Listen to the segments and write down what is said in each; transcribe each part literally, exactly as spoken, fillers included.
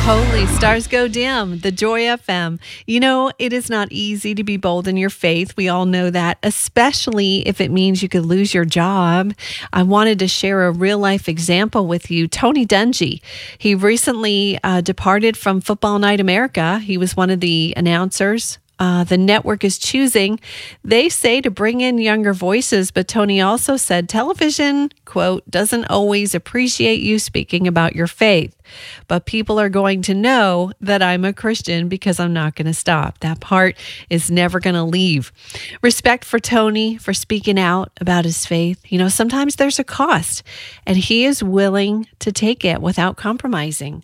Holy stars go dim, the Joy F M. You know, it is not easy to be bold in your faith. We all know that, especially if it means you could lose your job. I wanted to share a real life example with you. Tony Dungy, he recently uh, departed from Football Night America. He was one of the announcers. Uh, the network is choosing, they say, to bring in younger voices. But Tony also said television, quote, doesn't always appreciate you speaking about your faith. But people are going to know that I'm a Christian because I'm not going to stop. That part is never going to leave. Respect for Tony for speaking out about his faith. You know, sometimes there's a cost, and he is willing to take it without compromising.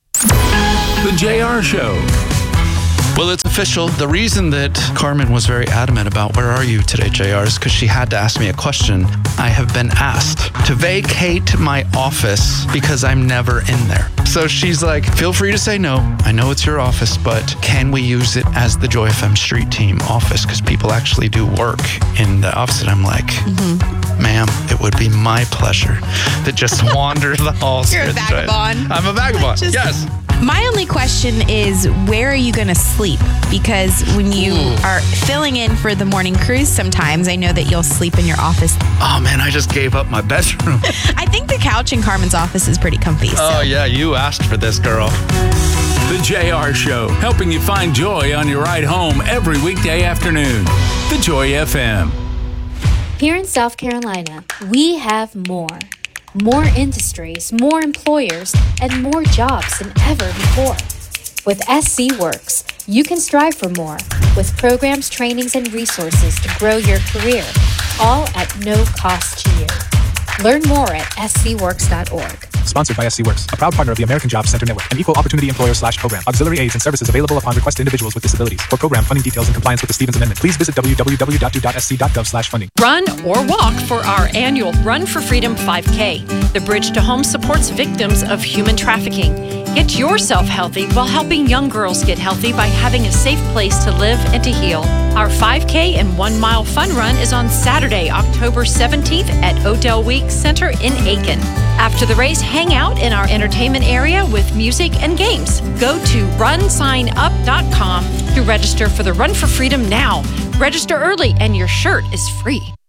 The J R Show. Well, it's official. The reason that Carmen was very adamant about where are you today, J R, is because she had to ask me a question. I have been asked to vacate my office because I'm never in there. So she's like, feel free to say no. I know it's your office, but can we use it as the Joy F M Street Team office? Because people actually do work in the office. And I'm like, mm-hmm. ma'am, it would be my pleasure to just wander the halls. You're a vagabond. I'm a vagabond, just, yes. My only question is, where are you going to sleep? Because when you Ooh. are filling in for the morning cruise, sometimes I know that you'll sleep in your office. Oh, man, I just gave up my bedroom. I think the couch in Carmen's office is pretty comfy. So. Oh, yeah, you asked for this, girl. The J R Show, helping you find joy on your ride home every weekday afternoon. The Joy F M. Here in South Carolina, we have more. More industries, more employers, and more jobs than ever before. With S C Works, you can strive for more with programs, trainings, and resources to grow your career, all at no cost to you. Learn more at s c works dot org. Sponsored by S C Works, a proud partner of the American Jobs Center Network, an equal opportunity employer slash program. Auxiliary aids and services available upon request to individuals with disabilities. For program funding details and compliance with the Stevens Amendment, please visit w w w dot do dot s c dot gov slash funding. Run or walk for our annual Run for Freedom five K. The Bridge to Home supports victims of human trafficking. Get yourself healthy while helping young girls get healthy by having a safe place to live and to heal. Our five K and one mile fun run is on Saturday, October seventeenth at Odell Week Center in Aiken. After the race, hang out in our entertainment area with music and games. Go to run sign up dot com to register for the Run for Freedom now. Register early and your shirt is free.